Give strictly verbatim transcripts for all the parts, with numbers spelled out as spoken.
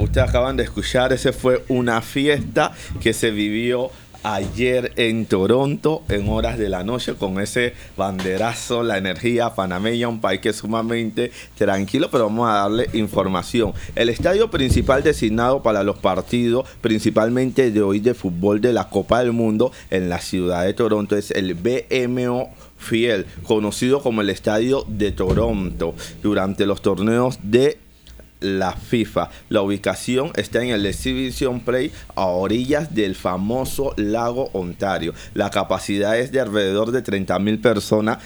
ustedes acaban de escuchar, ese fue una fiesta que se vivió ayer en Toronto en horas de la noche con ese banderazo, la energía panameña, un país que es sumamente tranquilo, pero vamos a darle información. El estadio principal designado para los partidos, principalmente de hoy de fútbol de la Copa del Mundo en la ciudad de Toronto, es el B M O Field, conocido como el Estadio de Toronto, durante los torneos de la FIFA. La ubicación está en el Exhibition Play a orillas del famoso lago Ontario. La capacidad es de alrededor de treinta mil personas,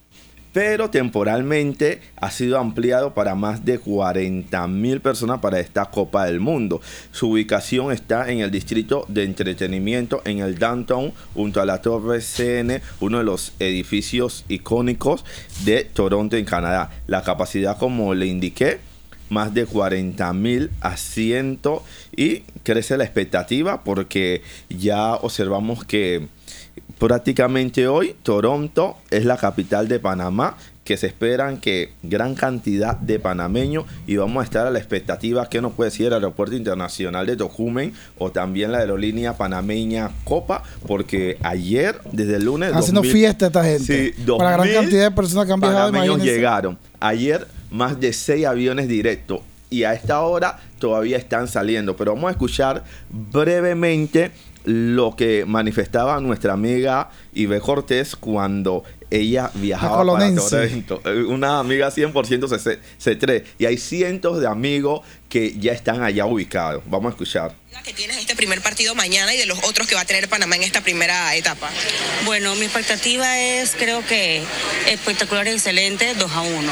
pero temporalmente ha sido ampliado para más de cuarenta mil personas para esta Copa del Mundo. Su ubicación está en el distrito de entretenimiento en el downtown, junto a la Torre C N, uno de los edificios icónicos de Toronto en Canadá. La capacidad, como le indiqué, más de cuarenta mil asientos, y crece la expectativa porque ya observamos que prácticamente hoy Toronto es la capital de Panamá, que se esperan que gran cantidad de panameños, y vamos a estar a la expectativa que nos puede decir el Aeropuerto Internacional de Tocumen o también la aerolínea panameña Copa, porque ayer, desde el lunes, haciendo dos mil, fiesta esta gente, sí, para la gran cantidad de personas que han viajado, panameños llegaron. Ayer más de seis aviones directos, y a esta hora todavía están saliendo, pero vamos a escuchar brevemente lo que manifestaba nuestra amiga Ibe Cortés cuando ella viajaba para Toronto. Una amiga cien por ciento C tres, y hay cientos de amigos que ya están allá ubicados. Vamos a escuchar. ¿Qué tienes este primer partido mañana y de los otros que va a tener Panamá en esta primera etapa? Bueno, mi expectativa es, creo que espectacular y excelente, dos a uno.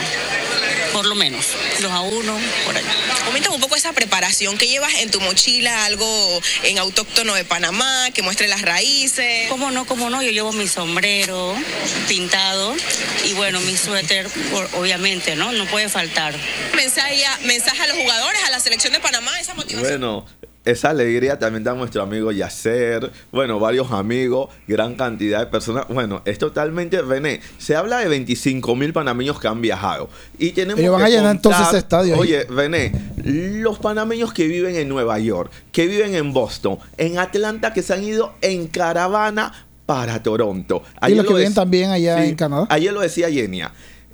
Por lo menos, dos a uno, por ahí. Coméntame un poco esa preparación que llevas en tu mochila, algo en autóctono de Panamá, que muestre las raíces. ¿Cómo no, cómo no? Yo llevo mi sombrero pintado y bueno, mi suéter, obviamente, ¿no? No puede faltar. Mensaje, mensaje a los jugadores, a la selección de Panamá, esa motivación. Bueno, esa alegría también da nuestro amigo Yacer, bueno, varios amigos, gran cantidad de personas. Bueno, es totalmente, René, se habla de veinticinco mil panameños que han viajado. Y tenemos Ellos van que a llenar contar, entonces ese estadio. Oye, ahí. René, los panameños que viven en Nueva York, que viven en Boston, en Atlanta, que se han ido en caravana para Toronto. Ayer y los que viven también allá sí, en Canadá. Ayer lo decía Yenia.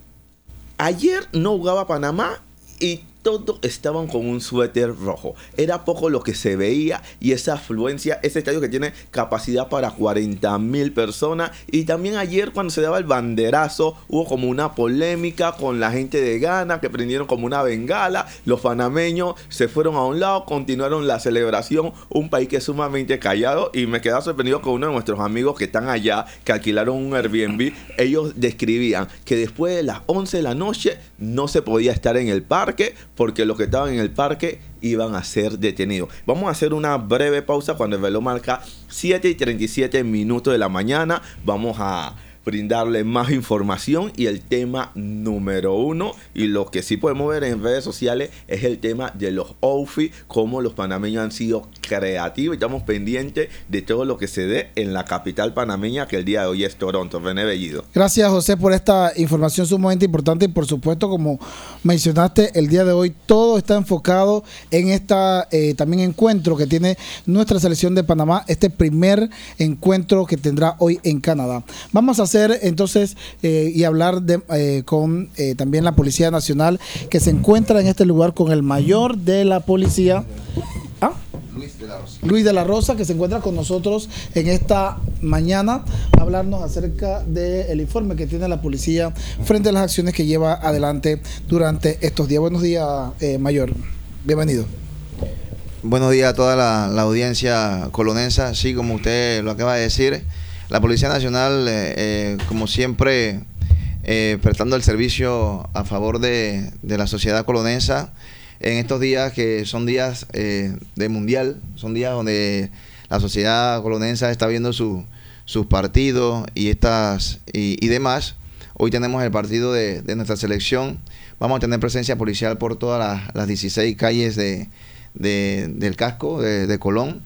Ayer no jugaba Panamá y todos estaban con un suéter rojo. Era poco lo que se veía, y esa afluencia, ese estadio que tiene capacidad para cuarenta mil personas. Y también ayer, cuando se daba el banderazo, hubo como una polémica con la gente de Ghana, que prendieron como una bengala. Los panameños se fueron a un lado, continuaron la celebración. Un país que es sumamente callado, y me quedé sorprendido con uno de nuestros amigos que están allá, que alquilaron un Airbnb. Ellos describían que después de las once de la noche no se podía estar en el parque, porque los que estaban en el parque iban a ser detenidos. Vamos a hacer una breve pausa cuando el reloj marca siete y treinta y siete minutos de la mañana. Vamos a brindarle más información y el tema número uno, y lo que sí podemos ver en redes sociales es el tema de los outfits, cómo los panameños han sido creativos, y estamos pendientes de todo lo que se dé en la capital panameña, que el día de hoy es Toronto. René Bellido. Gracias, José, por esta información sumamente importante, y por supuesto, como mencionaste, el día de hoy todo está enfocado en esta eh, también encuentro que tiene nuestra selección de Panamá, este primer encuentro que tendrá hoy en Canadá. Vamos a hacer entonces eh, y hablar de, eh, con eh, también la Policía Nacional, que se encuentra en este lugar con el mayor de la policía, ¿ah? Luis de la Rosa. Luis de la Rosa, que se encuentra con nosotros en esta mañana a hablarnos acerca del informe que tiene la policía frente a las acciones que lleva adelante durante estos días. Buenos días, eh, mayor. Bienvenido. Buenos días a toda la, la audiencia colonense. Sí, como usted lo acaba de decir, la Policía Nacional, eh, eh, como siempre, eh, prestando el servicio a favor de, de la sociedad colonense en estos días que son días eh, de mundial, son días donde la sociedad colonense está viendo su, sus partidos y, estas, y, y demás. Hoy tenemos el partido de, de nuestra selección. Vamos a tener presencia policial por todas las, las dieciséis calles de, de, del casco de, de Colón.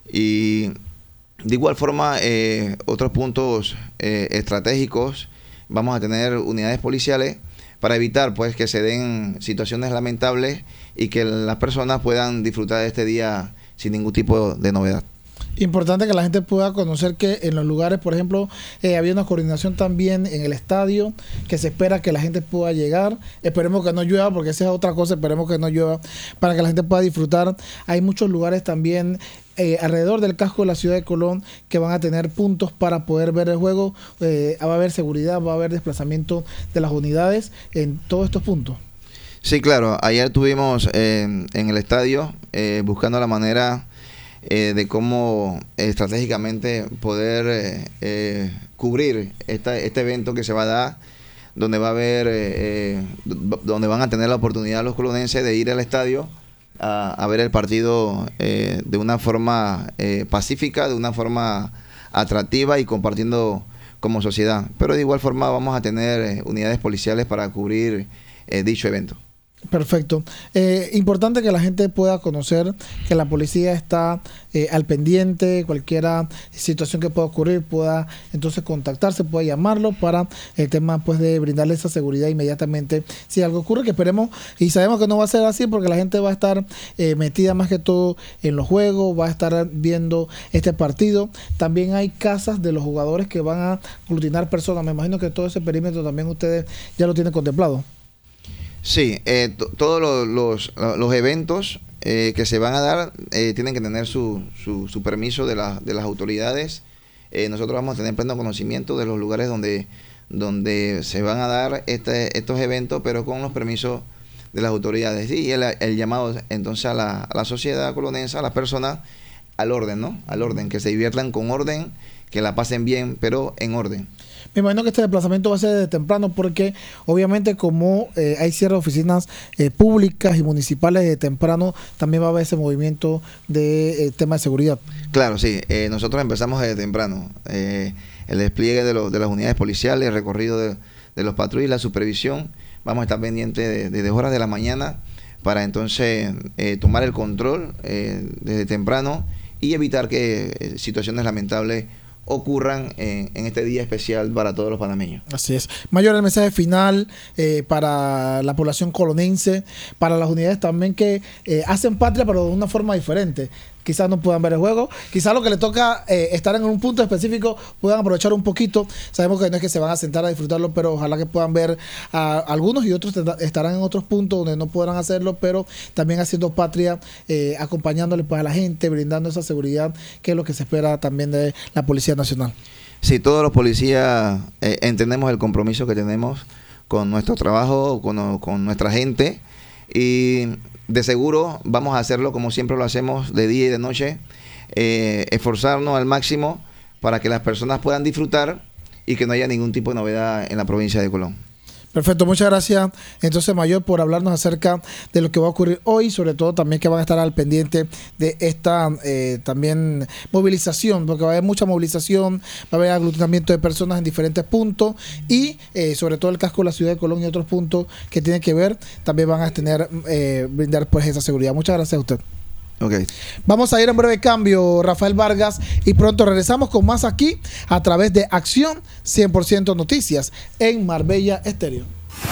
Y de igual forma, eh, otros puntos eh, estratégicos, vamos a tener unidades policiales para evitar pues que se den situaciones lamentables y que las personas puedan disfrutar de este día sin ningún tipo de novedad. Importante que la gente pueda conocer que en los lugares, por ejemplo, eh, había una coordinación también en el estadio, que se espera que la gente pueda llegar. Esperemos que no llueva, porque esa es otra cosa, esperemos que no llueva, para que la gente pueda disfrutar. Hay muchos lugares también eh, alrededor del casco de la ciudad de Colón que van a tener puntos para poder ver el juego. Eh, va a haber seguridad, va a haber desplazamiento de las unidades en todos estos puntos. Sí, claro. Ayer estuvimos eh, en el estadio eh, buscando la manera Eh, de cómo eh, estratégicamente poder eh, eh, cubrir esta, este evento que se va a dar, donde va a haber, eh, eh, donde van a tener la oportunidad los colonenses de ir al estadio a, a ver el partido eh, de una forma eh, pacífica, de una forma atractiva y compartiendo como sociedad. Pero de igual forma vamos a tener eh, unidades policiales para cubrir eh, dicho evento. Perfecto. Eh, importante que la gente pueda conocer que la policía está eh, al pendiente, cualquier situación que pueda ocurrir, pueda entonces contactarse, pueda llamarlo para el tema pues de brindarle esa seguridad inmediatamente si algo ocurre, que esperemos y sabemos que no va a ser así porque la gente va a estar eh, metida más que todo en los juegos, va a estar viendo este partido. También hay casas de los jugadores que van a aglutinar personas. Me imagino que todo ese perímetro también ustedes ya lo tienen contemplado. Sí, eh, todos los, los, los eventos eh, que se van a dar eh, tienen que tener su, su, su permiso de, la, de las autoridades. Eh, nosotros vamos a tener pleno conocimiento de los lugares donde, donde se van a dar este, estos eventos, pero con los permisos de las autoridades. Y el, el llamado entonces a la, a la sociedad colonense, a las personas, al orden, ¿no? Al orden, que se diviertan con orden, que la pasen bien, pero en orden. Me imagino que este desplazamiento va a ser de temprano porque obviamente como eh, hay ciertas oficinas eh, públicas y municipales de temprano, también va a haber ese movimiento de eh, tema de seguridad. Claro, sí. Eh, nosotros empezamos desde temprano. Eh, el despliegue de, lo, de las unidades policiales, el recorrido de, de los patrullas, la supervisión. Vamos a estar pendientes de, de, de horas de la mañana para entonces eh, tomar el control eh, desde temprano y evitar que eh, situaciones lamentables ocurran en, en este día especial para todos los panameños. Así es. Mayor, el mensaje final eh, para la población colonense, para las unidades también que eh, hacen patria pero de una forma diferente. Quizás no puedan ver el juego, quizás lo que les toca eh, estar en un punto específico puedan aprovechar un poquito. Sabemos que no es que se van a sentar a disfrutarlo, pero ojalá que puedan ver a algunos y otros estarán en otros puntos donde no podrán hacerlo, pero también haciendo patria, eh, acompañándole pues a la gente, brindando esa seguridad que es lo que se espera también de la Policía Nacional. Sí, todos los policías eh, entendemos el compromiso que tenemos con nuestro trabajo, con, con nuestra gente, y de seguro vamos a hacerlo como siempre lo hacemos, de día y de noche, eh, esforzarnos al máximo para que las personas puedan disfrutar y que no haya ningún tipo de novedad en la provincia de Colón. Perfecto, muchas gracias entonces, Mayor, por hablarnos acerca de lo que va a ocurrir hoy, sobre todo también que van a estar al pendiente de esta eh, también movilización, porque va a haber mucha movilización, va a haber aglutinamiento de personas en diferentes puntos y eh, sobre todo el casco de la ciudad de Colón y otros puntos que tienen que ver, también van a tener, eh, brindar pues esa seguridad. Muchas gracias a usted. Okay. Vamos a ir a un breve cambio, Rafael Vargas, y pronto regresamos con más aquí a través de Acción cien por ciento Noticias en Marbella Estéreo.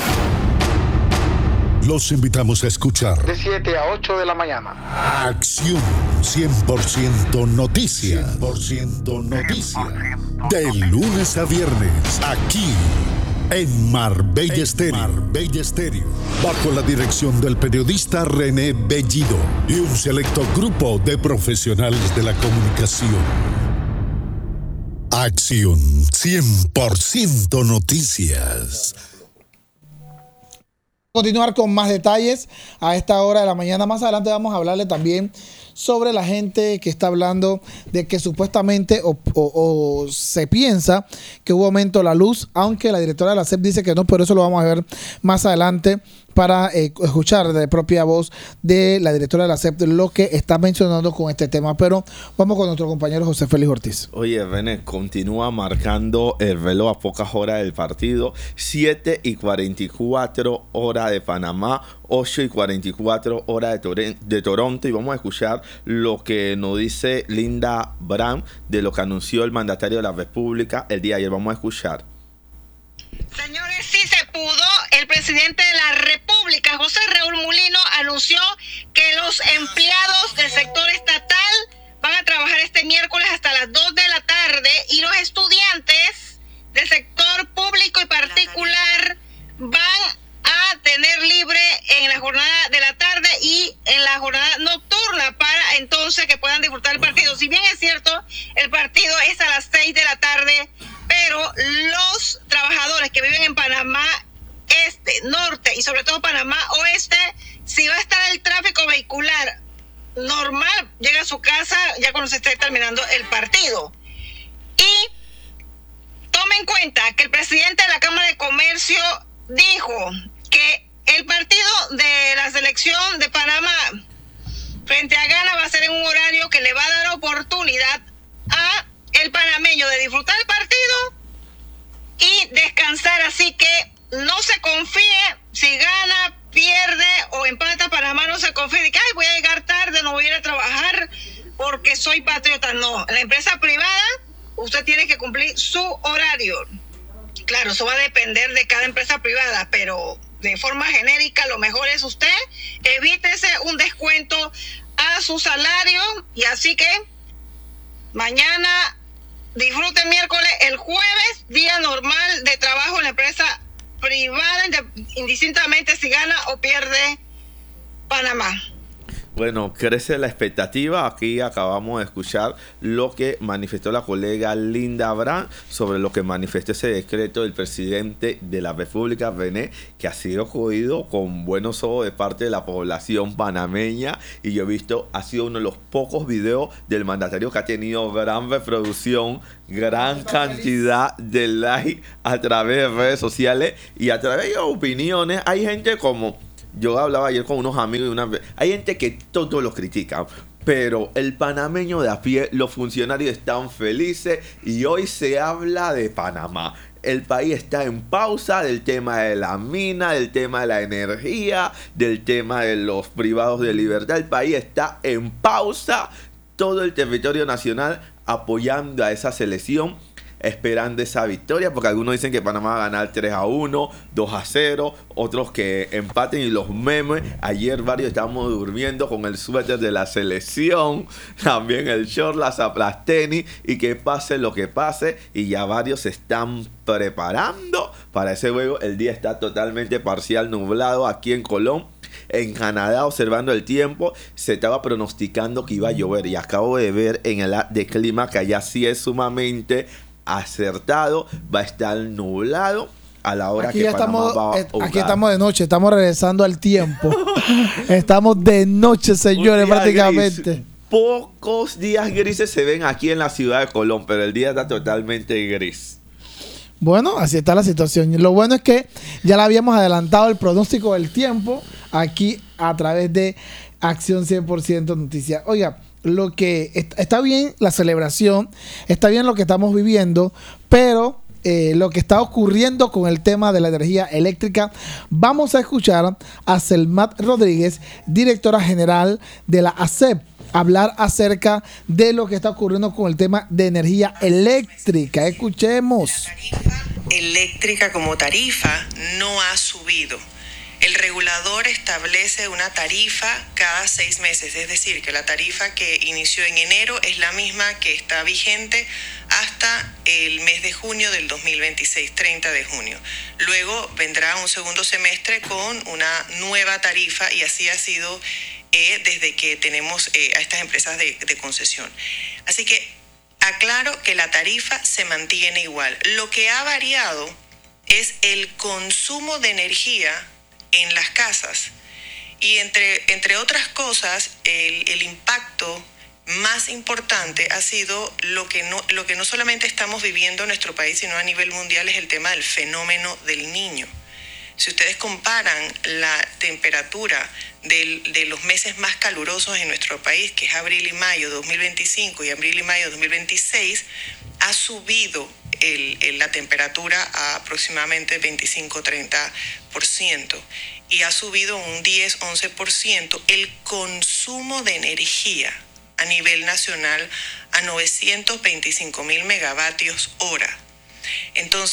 Los invitamos a escuchar de siete a ocho de la mañana. Acción cien por ciento Noticias. cien por ciento Noticias. De lunes a viernes, aquí en Marbella Estéreo. Marbella Estéreo. Bajo la dirección del periodista René Bellido y un selecto grupo de profesionales de la comunicación. Acción cien por ciento Noticias. Continuar con más detalles a esta hora de la mañana. Más adelante vamos a hablarle también sobre la gente que está hablando de que supuestamente o, o, o se piensa que hubo aumento de la luz, aunque la directora de la S E P dice que no, pero eso lo vamos a ver más adelante para eh, escuchar de propia voz de la directora de la S E P lo que está mencionando con este tema. Pero vamos con nuestro compañero José Félix Ortiz. Oye, René, continúa marcando el reloj a pocas horas del partido. siete y cuarenta y cuatro hora de Panamá, ocho y cuarenta y cuatro hora de, Tor- de Toronto. Y vamos a escuchar lo que nos dice Linda Bram de lo que anunció el mandatario de la República el día de ayer. Vamos a escuchar. Señores, sí se pudo. El presidente de la República Pública, José Raúl Mulino, anunció que los empleados del sector estatal van a trabajar este miércoles hasta las dos de la tarde y los estudiantes del sector público y particular van a tener libre en la jornada de la tarde y en la jornada nocturna para entonces que puedan disfrutar el partido. Si bien es cierto, el partido es a las seis de la tarde, pero los trabajadores que viven en Panamá Este, Norte y sobre todo Panamá Oeste, si va a estar el tráfico vehicular normal, llega a su casa ya cuando se esté terminando el partido. Y tome en cuenta que el presidente de la Cámara de Comercio dijo que el partido de la selección de Panamá frente a Ghana va a ser en un horario que le va a dar oportunidad a el panameño de disfrutar el partido y descansar. Así que no se confíe si gana, pierde o empata Panamá, no se confíe de que ay, voy a llegar tarde, no voy a ir a trabajar porque soy patriota. No, en la empresa privada usted tiene que cumplir su horario. Claro, eso va a depender de cada empresa privada, pero de forma genérica lo mejor es usted evítese un descuento a su salario y así que mañana disfrute miércoles, el jueves día normal de trabajo en la empresa privada, indistintamente si gana o pierde Panamá. Bueno, crece la expectativa. Aquí acabamos de escuchar lo que manifestó la colega Linda Brand sobre lo que manifestó ese decreto del presidente de la República, René, que ha sido cogido con buenos ojos de parte de la población panameña. Y yo he visto, ha sido uno de los pocos videos del mandatario que ha tenido gran reproducción, gran cantidad de likes a través de redes sociales y a través de opiniones. Hay gente como... Yo hablaba ayer con unos amigos y una vez. Hay gente que todo lo critica, pero el panameño de a pie, los funcionarios están felices y hoy se habla de Panamá. El país está en pausa del tema de la mina, del tema de la energía, del tema de los privados de libertad. El país está en pausa, todo el territorio nacional apoyando a esa selección, esperando esa victoria, porque algunos dicen que Panamá va a ganar tres a uno, dos a cero, otros que empaten y los memes. Ayer varios estábamos durmiendo con el suéter de la selección, también el short, las, las tenis, y que pase lo que pase, y ya varios se están preparando para ese juego. El día está totalmente parcial nublado aquí en Colón. En Canadá, observando el tiempo, se estaba pronosticando que iba a llover y acabo de ver en el app de clima que allá sí es sumamente acertado, va a estar nublado a la hora aquí que ya Panamá estamos, va a eh, jugar. Aquí estamos de noche, estamos regresando al tiempo. Estamos de noche, señores, prácticamente. Gris. Pocos días grises se ven aquí en la ciudad de Colón, pero el día está totalmente gris. Bueno, así está la situación. Lo bueno es que ya le habíamos adelantado el pronóstico del tiempo aquí a través de Acción cien por ciento Noticias. Oiga, lo que está, está bien la celebración, está bien lo que estamos viviendo, pero eh, lo que está ocurriendo con el tema de la energía eléctrica, vamos a escuchar a Selmat Rodríguez, directora general de la A C E P, hablar acerca de lo que está ocurriendo con el tema de energía eléctrica. Escuchemos. La tarifa eléctrica como tarifa no ha subido. El regulador establece una tarifa cada seis meses, es decir, que la tarifa que inició en enero es la misma que está vigente hasta el mes de junio del dos mil veintiséis, treinta de junio. Luego vendrá un segundo semestre con una nueva tarifa y así ha sido eh, desde que tenemos eh, a estas empresas de, de concesión. Así que aclaro que la tarifa se mantiene igual. Lo que ha variado es el consumo de energía en las casas y entre, entre otras cosas el, el impacto más importante ha sido lo que, no, lo que no solamente estamos viviendo en nuestro país sino a nivel mundial, es el tema del fenómeno del Niño. Si ustedes comparan la temperatura del, de los meses más calurosos en nuestro país, que es abril y mayo dos mil veinticinco y abril y mayo dos mil veintiséis, ha subido el, el, la temperatura a aproximadamente veinticinco a treinta por ciento y ha subido un diez a once por ciento el consumo de energía a nivel nacional a novecientos veinticinco mil megavatios hora. Entonces,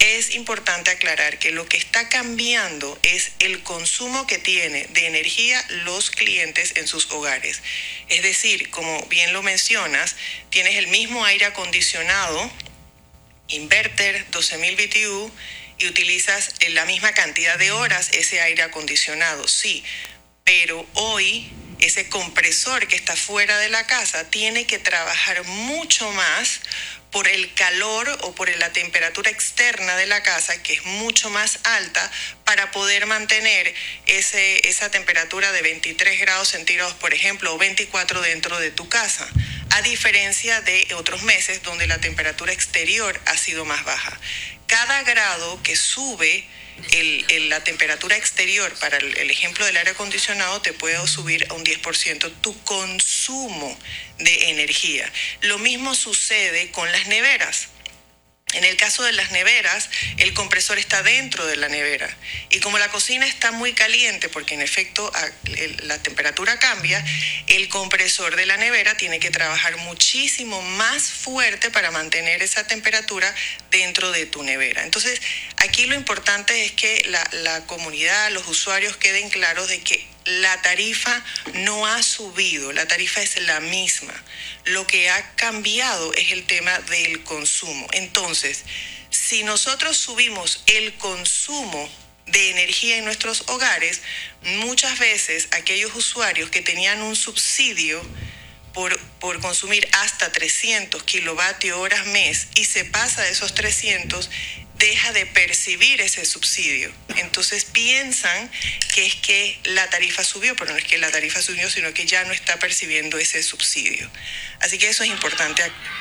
es importante aclarar que lo que está cambiando es el consumo que tienen de energía los clientes en sus hogares. Es decir, como bien lo mencionas, tienes el mismo aire acondicionado, inverter, doce mil B T U, y utilizas la misma cantidad de horas ese aire acondicionado, sí, pero hoy ese compresor que está fuera de la casa tiene que trabajar mucho más por el calor o por la temperatura externa de la casa, que es mucho más alta, para poder mantener ese, esa temperatura de veintitrés grados centígrados, por ejemplo, o veinticuatro dentro de tu casa, a diferencia de otros meses donde la temperatura exterior ha sido más baja. Cada grado que sube el, el, la temperatura exterior, para el, el ejemplo del aire acondicionado, te puede subir a un diez por ciento tu consumo de energía. Lo mismo sucede con las neveras. En el caso de las neveras, el compresor está dentro de la nevera. Y como la cocina está muy caliente, porque en efecto la temperatura cambia, el compresor de la nevera tiene que trabajar muchísimo más fuerte para mantener esa temperatura dentro de tu nevera. Entonces, aquí lo importante es que la, la comunidad, los usuarios queden claros de que la tarifa no ha subido, la tarifa es la misma. Lo que ha cambiado es el tema del consumo. Entonces, si nosotros subimos el consumo de energía en nuestros hogares, muchas veces aquellos usuarios que tenían un subsidio por, por consumir hasta trescientos kilovatios horas mes y se pasa de esos trescientos, deja de percibir ese subsidio. Entonces piensan que es que la tarifa subió, pero no es que la tarifa subió, sino que ya no está percibiendo ese subsidio. Así que eso es importante.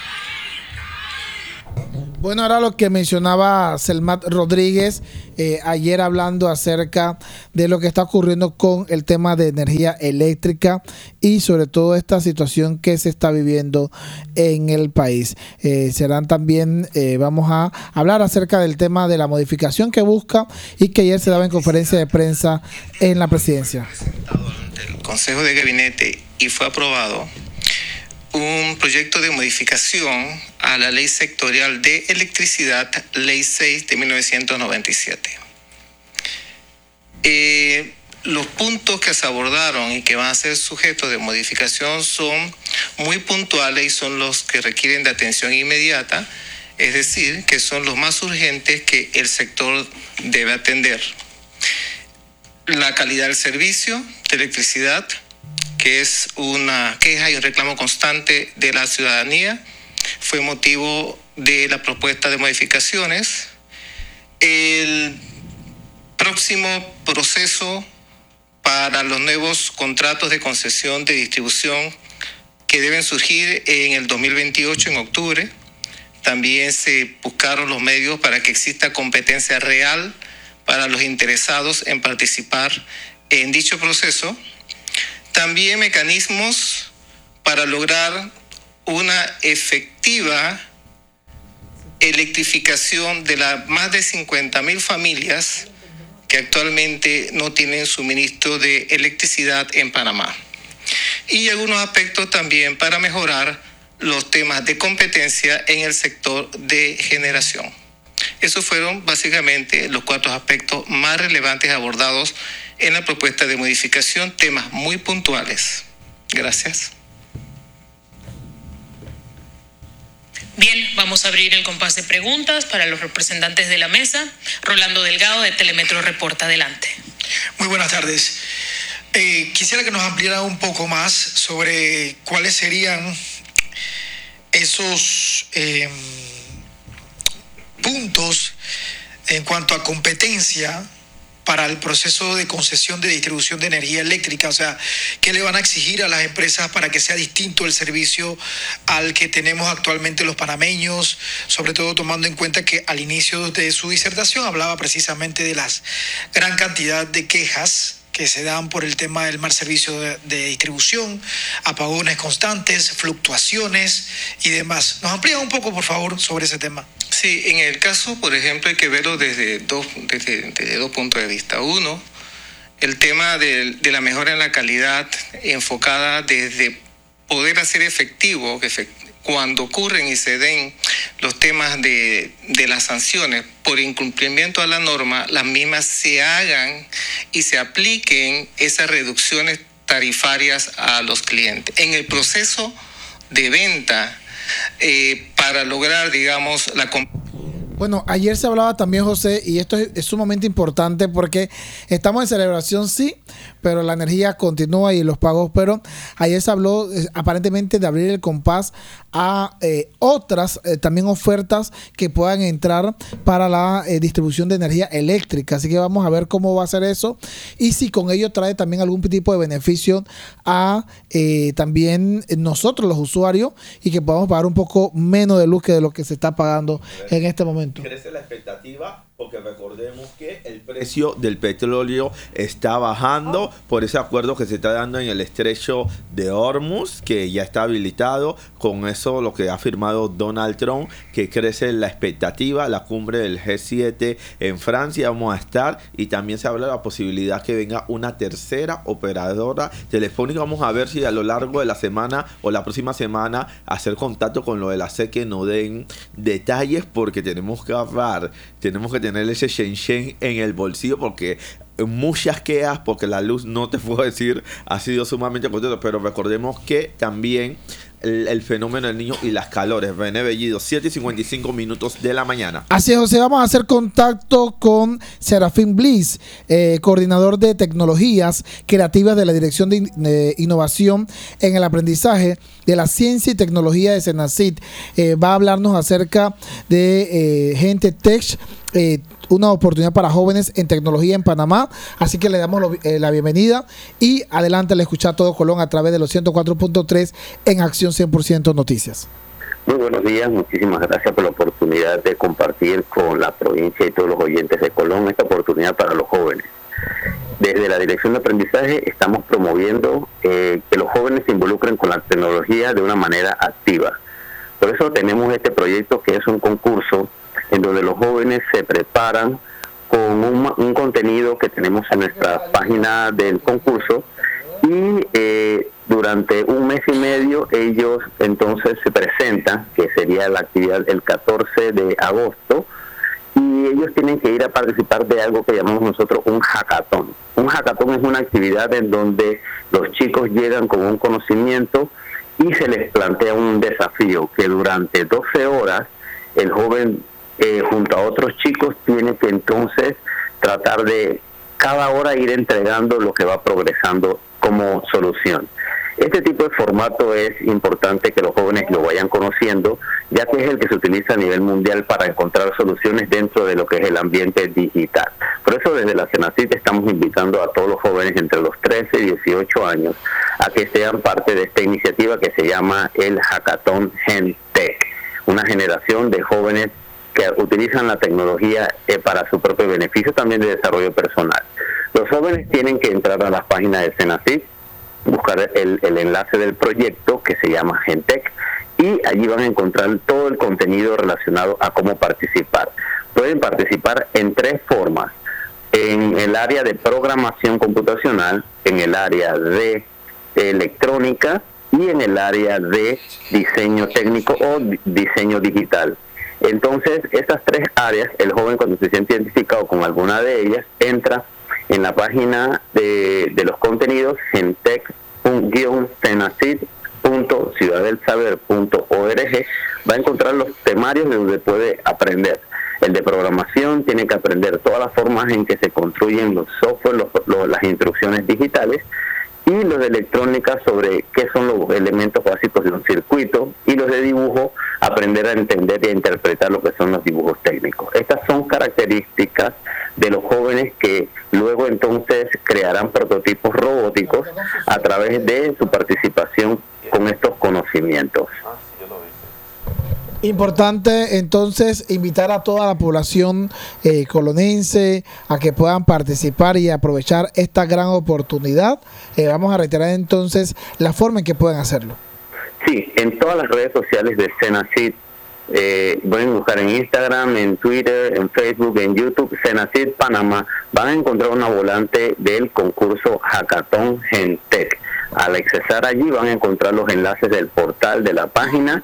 Bueno, ahora lo que mencionaba Selmat Rodríguez eh, ayer hablando acerca de lo que está ocurriendo con el tema de energía eléctrica y sobre todo esta situación que se está viviendo en el país. Eh, serán también, eh, vamos a hablar acerca del tema de la modificación que busca y que ayer se daba en conferencia de prensa en la presidencia. El Consejo de Gabinete y fue aprobado un proyecto de modificación a la Ley Sectorial de Electricidad, Ley seis de mil novecientos noventa y siete. Eh, los puntos que se abordaron y que van a ser sujetos de modificación son muy puntuales y son los que requieren de atención inmediata, es decir, que son los más urgentes que el sector debe atender. La calidad del servicio de electricidad, que es una queja y un reclamo constante de la ciudadanía, fue motivo de la propuesta de modificaciones. El próximo proceso para los nuevos contratos de concesión de distribución que deben surgir en el dos mil veintiocho, en octubre, también se buscaron los medios para que exista competencia real para los interesados en participar en dicho proceso. También mecanismos para lograr una efectiva electrificación de las más de cincuenta mil familias que actualmente no tienen suministro de electricidad en Panamá. Y algunos aspectos también para mejorar los temas de competencia en el sector de generación. Esos fueron básicamente los cuatro aspectos más relevantes abordados en la propuesta de modificación, temas muy puntuales. Gracias. Bien, vamos a abrir el compás de preguntas para los representantes de la mesa. Rolando Delgado, de Telemetro Reporta. Adelante. Muy buenas tardes. Eh, quisiera que nos ampliara un poco más sobre cuáles serían esos eh, puntos en cuanto a competencia para el proceso de concesión de distribución de energía eléctrica. O sea, ¿qué le van a exigir a las empresas para que sea distinto el servicio al que tenemos actualmente los panameños? Sobre todo tomando en cuenta que al inicio de su disertación hablaba precisamente de la gran cantidad de quejas que se dan por el tema del mal servicio de, de distribución, apagones constantes, fluctuaciones y demás. ¿Nos amplía un poco, por favor, sobre ese tema? Sí, en el caso, por ejemplo, hay que verlo desde dos, desde, desde dos puntos de vista. Uno, el tema de, de la mejora en la calidad enfocada desde poder hacer efectivo que, cuando ocurren y se den los temas de, de las sanciones por incumplimiento a la norma, las mismas se hagan y se apliquen esas reducciones tarifarias a los clientes. En el proceso de venta, eh, para lograr, digamos, la competencia. Bueno, ayer se hablaba también, José, y esto es, es sumamente importante porque estamos en celebración, sí, pero la energía continúa y los pagos, pero ayer se habló eh, aparentemente de abrir el compás a eh, otras eh, también ofertas que puedan entrar para la eh, distribución de energía eléctrica. Así que vamos a ver cómo va a ser eso y si con ello trae también algún tipo de beneficio a eh, también nosotros los usuarios y que podamos pagar un poco menos de luz que de lo que se está pagando en este momento. Crece la expectativa porque recordemos que el precio del petróleo está bajando por ese acuerdo que se está dando en el estrecho de Hormuz, que ya está habilitado. Con eso lo que ha firmado Donald Trump, que crece la expectativa, la cumbre del G siete en Francia vamos a estar, y también se habla de la posibilidad que venga una tercera operadora telefónica. Vamos a ver si a lo largo de la semana o la próxima semana hacer contacto con lo de la C E que nos den detalles, porque tenemos que ahorrar, tenemos que tener ese Shenzhen en el bolsillo, porque muchas quejas, porque la luz, no te puedo decir, ha sido sumamente costosa, pero recordemos que también el, el fenómeno del niño y las calores. René Bellido, siete y cincuenta y cinco minutos de la mañana. Así es, José, vamos a hacer contacto con Serafín Bliss, eh, coordinador de tecnologías creativas de la Dirección de, in, de Innovación en el Aprendizaje de la Ciencia y Tecnología de Senacid. Eh, va a hablarnos acerca de eh, Gente Tech, eh, una oportunidad para jóvenes en tecnología en Panamá. Así que le damos lo, eh, la bienvenida y adelante le escucha a todo Colón a través de los ciento cuatro punto tres en Acción cien por ciento Noticias. Muy buenos días, muchísimas gracias por la oportunidad de compartir con la provincia y todos los oyentes de Colón esta oportunidad para los jóvenes. Desde la Dirección de Aprendizaje estamos promoviendo eh, que los jóvenes se involucren con la tecnología de una manera activa. Por eso tenemos este proyecto, que es un concurso en donde los jóvenes se preparan con un, un contenido que tenemos en nuestra página del concurso, y eh, durante un mes y medio ellos entonces se presentan, que sería la actividad el catorce de agosto, y ellos tienen que ir a participar de algo que llamamos nosotros un hackathon. Un hackathon es una actividad en donde los chicos llegan con un conocimiento y se les plantea un desafío que durante doce horas el joven eh, junto a otros chicos tiene que entonces tratar de cada hora ir entregando lo que va progresando como solución. Este tipo de formato es importante que los jóvenes lo vayan conociendo, ya que es el que se utiliza a nivel mundial para encontrar soluciones dentro de lo que es el ambiente digital. Por eso desde la Senacid estamos invitando a todos los jóvenes entre los trece y dieciocho años a que sean parte de esta iniciativa que se llama el Hackathon GenTech, una generación de jóvenes que utilizan la tecnología eh, para su propio beneficio, también de desarrollo personal. Los jóvenes tienen que entrar a las páginas de Senacid, buscar el, el enlace del proyecto que se llama GenTech, y allí van a encontrar todo el contenido relacionado a cómo participar. Pueden participar en tres formas: en el área de programación computacional, en el área de electrónica y en el área de diseño técnico o diseño digital. Entonces, estas tres áreas, el joven, cuando se siente identificado con alguna de ellas, entra en la página de, de los contenidos gentech guion senacid punto ciudad del saber punto org, va a encontrar los temarios de donde puede aprender. El de programación tiene que aprender todas las formas en que se construyen los software, los, los, las instrucciones digitales, y los de electrónica sobre qué son los elementos básicos de un circuito, y los de dibujo, aprender a entender y a interpretar lo que son los dibujos técnicos. Estas son características de los jóvenes que luego entonces crearán prototipos robóticos a través de su participación con estos conocimientos. Importante entonces invitar a toda la población eh, colonense a que puedan participar y aprovechar esta gran oportunidad. Eh, vamos a reiterar entonces la forma en que pueden hacerlo. Sí, en todas las redes sociales de Senacid, eh, pueden buscar en Instagram, en Twitter, en Facebook, en YouTube, Senacid Panamá, van a encontrar una volante del concurso Hackathon GenTech. Al accesar allí van a encontrar los enlaces del portal de la página,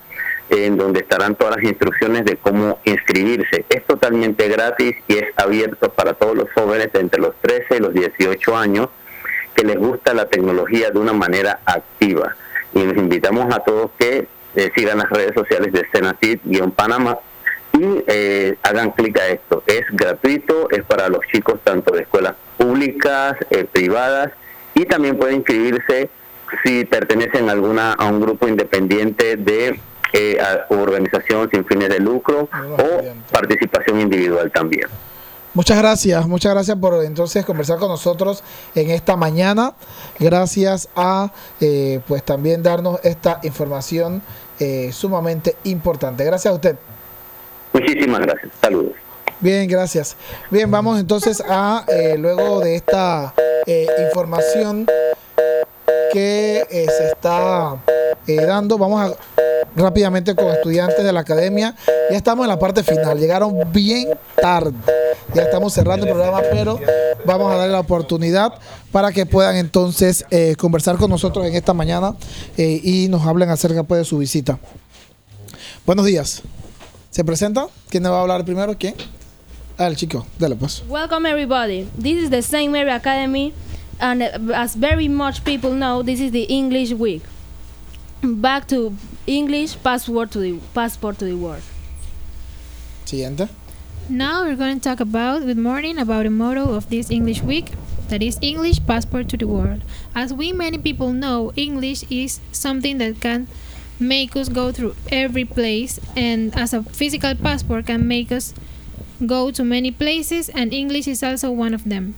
en donde estarán todas las instrucciones de cómo inscribirse. Es totalmente gratis y es abierto para todos los jóvenes de entre los trece y los dieciocho años que les gusta la tecnología de una manera activa. Y nos invitamos a todos que eh, sigan las redes sociales de Senacid-Panamá y eh, hagan clic a esto. Es gratuito, es para los chicos tanto de escuelas públicas, eh, privadas, y también pueden inscribirse si pertenecen a, alguna, a un grupo independiente de eh, a, organización sin fines de lucro o participación individual también. Muchas gracias, muchas gracias por entonces conversar con nosotros en esta mañana. Gracias a eh, pues también darnos esta información eh, sumamente importante. Gracias a usted. Muchísimas gracias. Saludos. Bien, gracias. Bien, vamos entonces a, eh, luego de esta eh, información que eh, se está eh, dando, vamos a rápidamente con estudiantes de la academia. Ya estamos en la parte final, llegaron bien tarde, ya estamos cerrando el programa, pero vamos a darle la oportunidad para que puedan entonces eh, conversar con nosotros en esta mañana eh, y nos hablen acerca pues, de su visita. Buenos días. ¿Se presenta? ¿Quién va a hablar primero? ¿Quién? Ah, el chico. Dale pues. Welcome everybody. This is the Saint Mary Academy, and as very much people know, this is the English week. Back to English, passport to the passport to the world. Siguiente. Now we're going to talk about, good morning, about the motto of this English week, that is English passport to the world. As we many people know, English is something that can make us go through every place, and as a physical passport can make us go to many places, and English is also one of them.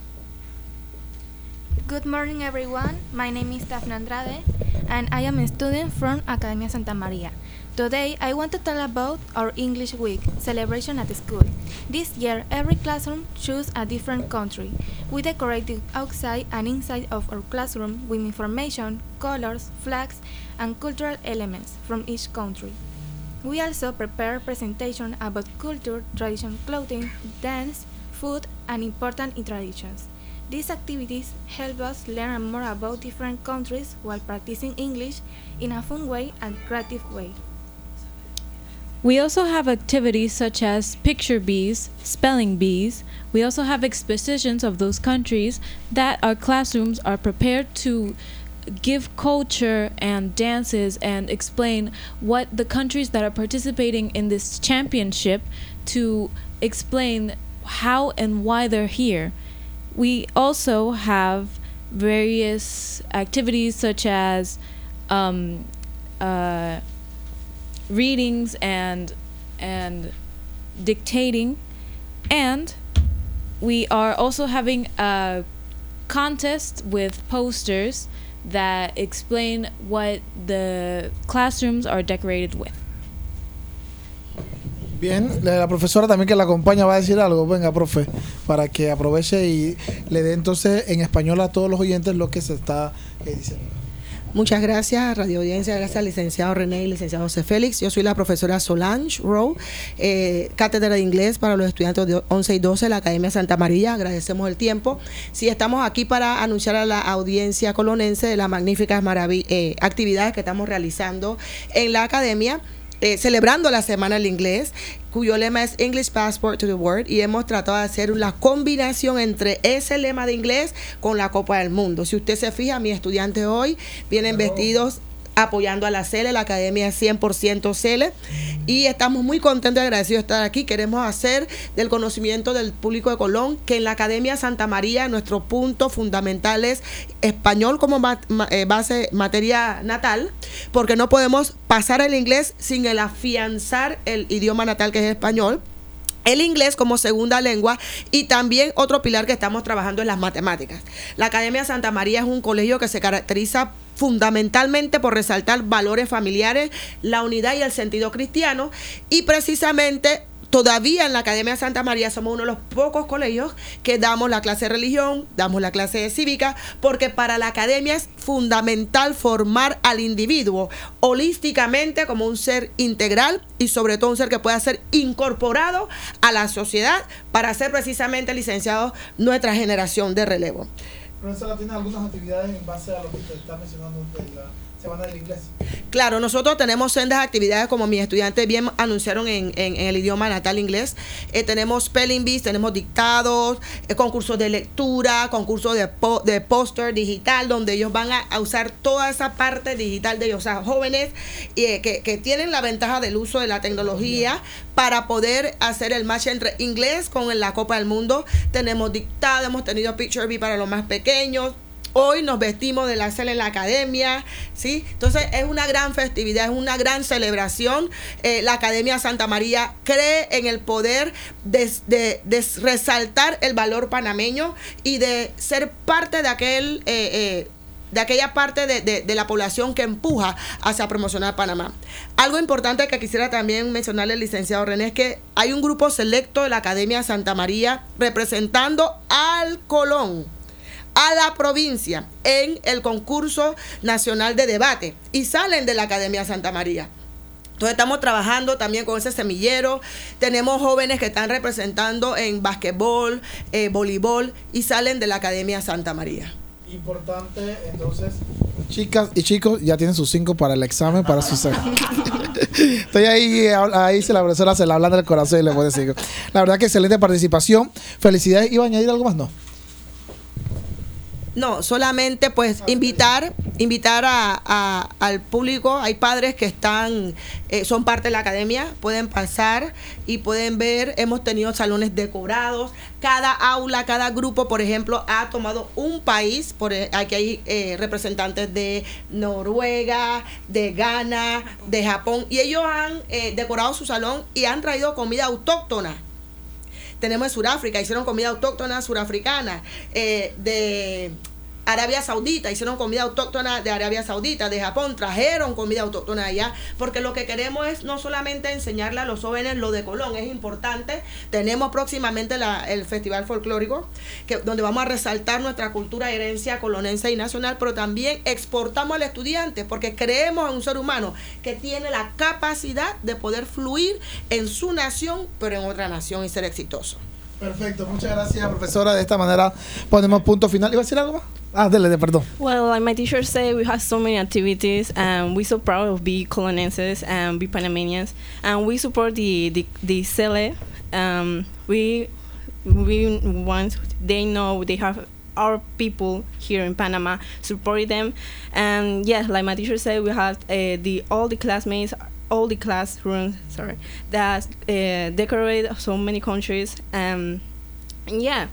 Good morning everyone, my name is Daphne Andrade and I am a student from Academia Santa Maria. Today I want to tell about our English Week celebration at the school. This year every classroom chose a different country. We decorated outside and inside of our classroom with information, colors, flags and cultural elements from each country. We also prepare presentation about culture, tradition, clothing, dance, food, and important traditions. These activities help us learn more about different countries while practicing English in a fun way and creative way. We also have activities such as picture bees, spelling bees. We also have expositions of those countries that our classrooms are prepared to give culture and dances and explain what the countries that are participating in this championship, to explain how and why they're here. We also have various activities such as um, uh, readings and and dictating, and we are also having a contest with posters that explain what the classrooms are decorated with. Bien, la profesora también que la acompaña va a decir algo. Venga, profe, para que aproveche y le dé entonces en español a todos los oyentes lo que se está eh, diciendo. Muchas gracias, Radio Audiencia, gracias al licenciado René y licenciado José Félix. Yo soy la profesora Solange Rowe, eh, cátedra de inglés para los estudiantes de once y doce de la Academia Santa María. Agradecemos el tiempo. Sí, estamos aquí para anunciar a la audiencia colonense de las magníficas eh, actividades que estamos realizando en la Academia. Eh, celebrando la Semana del Inglés, cuyo lema es English Passport to the World, y hemos tratado de hacer una combinación entre ese lema de inglés con la Copa del Mundo. Si usted se fija, mis estudiantes hoy vienen Hello. vestidos apoyando a la C L E, la Academia cien por ciento C L E, y estamos muy contentos y agradecidos de estar aquí. Queremos hacer del conocimiento del público de Colón que en la Academia Santa María nuestro punto fundamental es español como base, materia natal, porque no podemos pasar el inglés sin el afianzar el idioma natal, que es español, el inglés como segunda lengua, y también otro pilar que estamos trabajando en las matemáticas. La Academia Santa María es un colegio que se caracteriza fundamentalmente por resaltar valores familiares, la unidad y el sentido cristiano, y precisamente todavía en la Academia Santa María somos uno de los pocos colegios que damos la clase de religión, damos la clase de cívica, porque para la academia es fundamental formar al individuo holísticamente como un ser integral y sobre todo un ser que pueda ser incorporado a la sociedad para ser precisamente licenciados nuestra generación de relevo. Profesora, ¿tiene algunas actividades en base a lo que usted está mencionando de la Semana del Inglés. Claro, nosotros tenemos sendas actividades como mis estudiantes bien anunciaron en, en, en el idioma natal inglés. Eh, tenemos spelling bees, tenemos dictados, eh, concursos de lectura, concursos de, po de póster digital, donde ellos van a, a usar toda esa parte digital de ellos, o sea, jóvenes eh, que, que tienen la ventaja del uso de la tecnología para poder hacer el match entre inglés con la Copa del Mundo. Tenemos dictado, hemos tenido picture bee para los más pequeños. Hoy nos vestimos de la cel en la academia, ¿sí? Entonces es una gran festividad, es una gran celebración. Eh, la Academia Santa María cree en el poder de, de, de resaltar el valor panameño y de ser parte de aquel... Eh, eh, de aquella parte de, de, de la población que empuja hacia promocionar Panamá. Algo importante que quisiera también mencionarle al licenciado René es que hay un grupo selecto de la Academia Santa María representando al Colón, a la provincia, en el concurso nacional de debate y salen de la Academia Santa María. Entonces estamos trabajando también con ese semillero. Tenemos jóvenes que están representando en basquetbol, eh, voleibol y salen de la Academia Santa María. Importante, entonces, chicas y chicos ya tienen sus cinco para el examen, para sus estoy ahí, ahí se la profesora se la habla del corazón y le puedo decir. La verdad que excelente participación. Felicidades. ¿Iba a añadir algo más? No. No, solamente pues invitar, invitar a, a, al público. Hay padres que están, eh, son parte de la academia, pueden pasar y pueden ver. Hemos tenido salones decorados. Cada aula, cada grupo, por ejemplo, ha tomado un país. Por, aquí hay eh, representantes de Noruega, de Ghana, de Japón, y ellos han eh, decorado su salón y han traído comida autóctona. Tenemos en Sudáfrica, hicieron comida autóctona surafricana, eh, de Arabia Saudita, hicieron comida autóctona de Arabia Saudita, de Japón, trajeron comida autóctona allá, porque lo que queremos es no solamente enseñarle a los jóvenes lo de Colón, es importante. Tenemos próximamente la, el Festival Folclórico, que, donde vamos a resaltar nuestra cultura, herencia colonense y nacional, pero también exportamos al estudiante, porque creemos en un ser humano que tiene la capacidad de poder fluir en su nación, pero en otra nación y ser exitoso. Perfecto, muchas gracias, profesora. De esta manera ponemos punto final. ¿Iba a decir algo más? Ah, dele, perdón. Well, like my teacher said, we have so many activities, and we're so proud of being Colonenses and being Panamanians, and we support the the, the C E L E. Um, we we want they know they have our people here in Panama, supporting them, and yeah, like my teacher said, we have uh, the all the classmates. all the classrooms, sorry, that uh, decorate so many countries. Um, and yeah,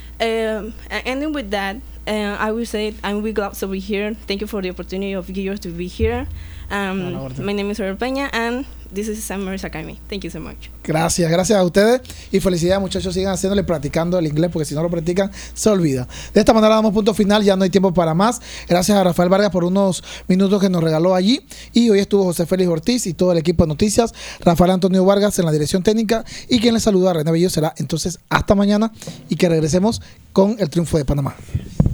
um, and ending with that, uh, I will say I'm really glad to be here. Thank you for the opportunity of you to be here. Um, my name is Robert Peña, and this is Saint Mary's Academy. Thank you so much. Gracias, gracias a ustedes y felicidades, muchachos. Sigan haciéndole, practicando el inglés, porque si no lo practican se olvida. De esta manera damos punto final, ya no hay tiempo para más. Gracias a Rafael Vargas por unos minutos que nos regaló allí, y hoy estuvo José Félix Ortiz y todo el equipo de noticias, Rafael Antonio Vargas en la dirección técnica, y quien les saluda, René Bello. Será entonces hasta mañana y que regresemos con el triunfo de Panamá.